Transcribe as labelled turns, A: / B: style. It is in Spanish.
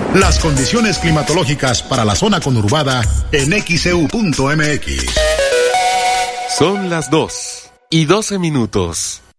A: Las condiciones climatológicas para la zona conurbada en XEU.mx.
B: Son las 2:12.